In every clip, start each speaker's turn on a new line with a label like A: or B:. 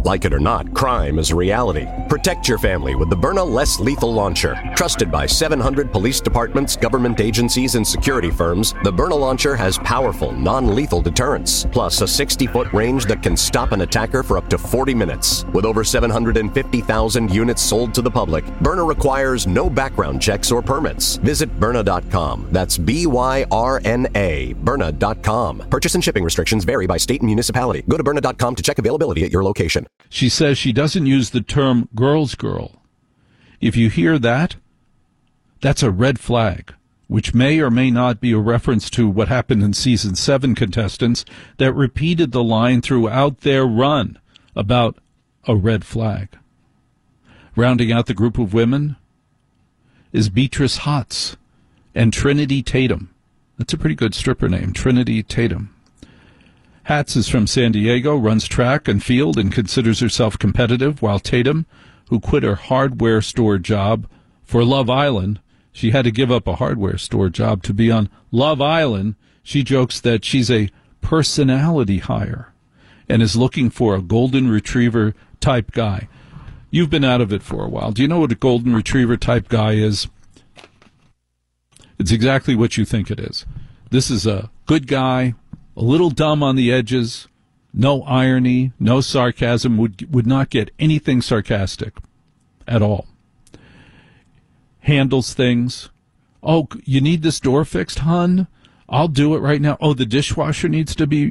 A: Like it or not, crime is a reality. Protect your family with the Byrna Less Lethal Launcher. Trusted by 700 police departments, government agencies, and security firms, the Byrna Launcher has powerful, non-lethal deterrence, plus a 60-foot range that can stop an attacker for up to 40 minutes. With over 750,000 units sold to the public, Byrna requires no background checks or permits. Visit Byrna.com. That's B-Y-R-N-A, Byrna.com. Purchase and shipping restrictions vary by state and municipality. Go to Byrna.com to check availability at your location.
B: She says she doesn't use the term girl's girl. If you hear that, that's a red flag, which may or may not be a reference to what happened in Season 7 contestants that repeated the line throughout their run about a red flag. Rounding out the group of women is Beatrice Hotz and Trinity Tatum. That's a pretty good stripper name, Trinity Tatum. Hatz is from San Diego, runs track and field, and considers herself competitive, while Tatum, who quit her hardware store job for Love Island, she had to give up a hardware store job to be on Love Island. She jokes that she's a personality hire and is looking for a golden retriever type guy. You've been out of it for a while. Do you know what a golden retriever type guy is? It's exactly what you think it is. This is a good guy, a little dumb on the edges, no irony, no sarcasm, would not get anything sarcastic at all. Handles things. Oh, you need this door fixed, hon? I'll do it right now. Oh, the dishwasher needs to be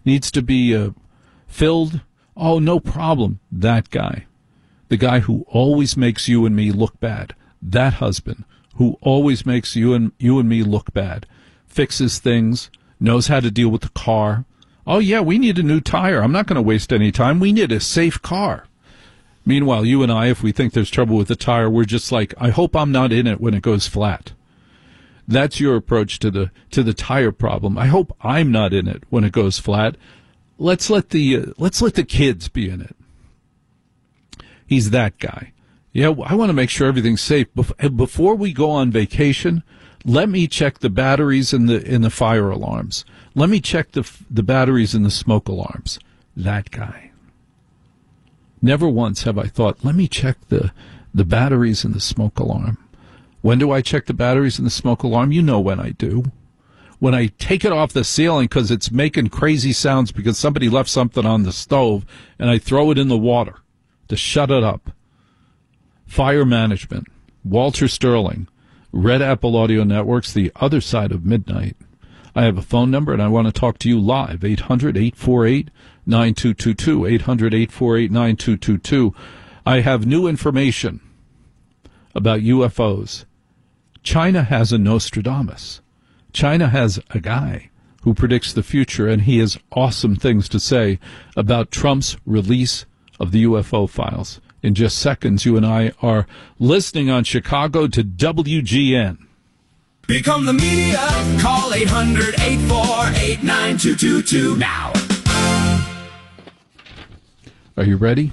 B: filled. Oh, no problem. That guy. The guy who always makes you and me look bad. That husband who always makes you and me look bad. Fixes things, knows how to deal with the car. Oh, yeah, we need a new tire. I'm not going to waste any time. We need a safe car. Meanwhile, you and I, if we think there's trouble with the tire, we're just like, I hope I'm not in it when it goes flat. That's your approach to the tire problem. I hope I'm not in it when it goes flat. Let's let the kids be in it. He's that guy. Yeah, I want to make sure everything's safe. Before we go on vacation, let me check the batteries in the fire alarms. Let me check the batteries in the smoke alarms. That guy. Never once have I thought, let me check the batteries in the smoke alarm. When do I check the batteries in the smoke alarm? You know when I do. When I take it off the ceiling because it's making crazy sounds because somebody left something on the stove, and I throw it in the water to shut it up. Fire management. Walter Sterling. Red Apple Audio Networks, the other side of midnight. I have a phone number, and I want to talk to you live, 800-848-9222, 800-848-9222. I have new information about UFOs. China has a Nostradamus. China has a guy who predicts the future, and he has awesome things to say about Trump's release of the UFO files. In just seconds, you and I are listening on Chicago to WGN.
C: Become the media. Call 800-848-9222 now.
B: Are you ready?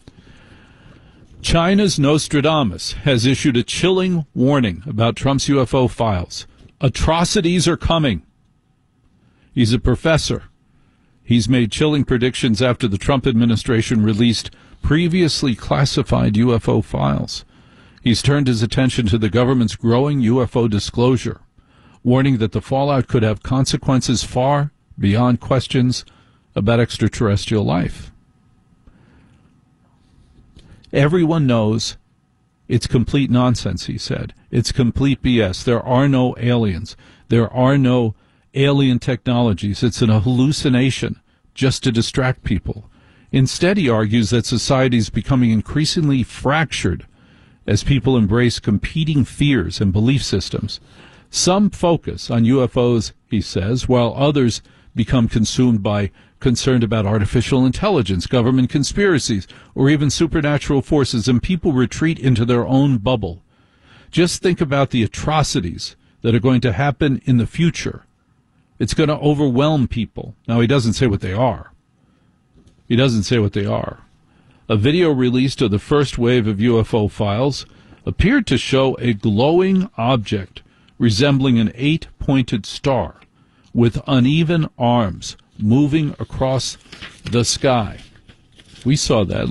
B: China's Nostradamus has issued a chilling warning about Trump's UFO files. Atrocities are coming. He's a professor. He's made chilling predictions after the Trump administration released previously classified UFO files. He's turned his attention to the government's growing UFO disclosure, warning that the fallout could have consequences far beyond questions about extraterrestrial life. Everyone knows it's complete nonsense, he said. It's complete BS. There are no aliens. There are no alien technologies. It's an hallucination just to distract people. Instead, he argues that society is becoming increasingly fractured as people embrace competing fears and belief systems. Some focus on UFOs, he says, while others become consumed by concern about artificial intelligence, government conspiracies, or even supernatural forces, and people retreat into their own bubble. Just think about the atrocities that are going to happen in the future. It's going to overwhelm people. Now, he doesn't say what they are. He doesn't say what they are. A video released of the first wave of UFO files appeared to show a glowing object resembling an 8-pointed star with uneven arms moving across the sky. We saw that.